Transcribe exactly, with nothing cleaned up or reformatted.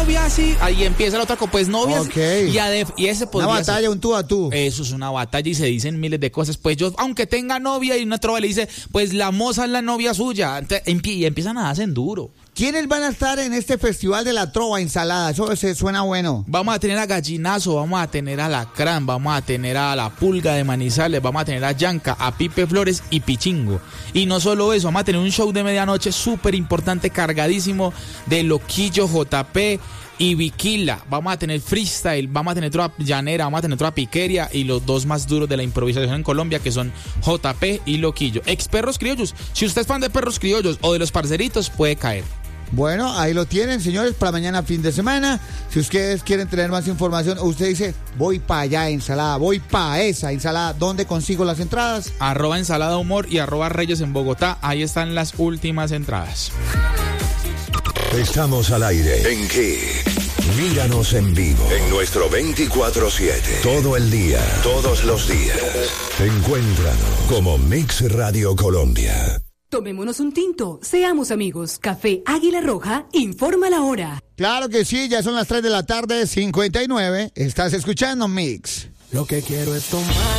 novia, sí. Ahí empieza la otra, pues novia. Okay. Y, adef, y ese podría Una batalla, ser, un tú a tú. Eso es una batalla y se dicen miles de cosas. Pues yo, aunque tenga novia y una trova le dice, pues la moza es la novia suya. Entonces, y empiezan a hacer duro. ¿Quiénes van a estar en este festival de la trova ensalada? Eso se suena bueno. Vamos a tener a Gallinazo, vamos a tener a Lacrán, vamos a tener a La Pulga de Manizales, vamos a tener a Yanka, a Pipe Flores y Pichingo. Y no solo eso, vamos a tener un show de medianoche súper importante, cargadísimo de Loquillo, J P y Viquila. Vamos a tener freestyle, vamos a tener trova llanera, vamos a tener trova piqueria y los dos más duros de la improvisación en Colombia, que son J P y Loquillo. Ex Perros Criollos. Si usted es fan de Perros Criollos o de Los Parceritos, puede caer. Bueno, ahí lo tienen, señores, para mañana fin de semana. Si ustedes quieren tener más información, usted dice, voy para allá ensalada, voy para esa ensalada. ¿Dónde consigo las entradas? Arroba Ensalada Humor y arroba Reyes en Bogotá. Ahí están las últimas entradas. Estamos al aire. ¿En qué? Míranos en vivo. En nuestro veinticuatro siete. Todo el día. Todos los días. Encuéntranos como Mix Radio Colombia. Tomémonos un tinto, seamos amigos. Café Águila Roja, informa la hora. Claro que sí, ya son las tres de la tarde, cincuenta y nueve. Estás escuchando Mix. Lo que quiero es tomar.